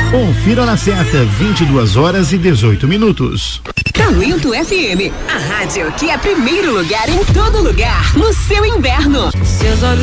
Confira na certa, 22h18. Talento FM, a rádio que é primeiro lugar em todo lugar, no seu inverno. Seus olhos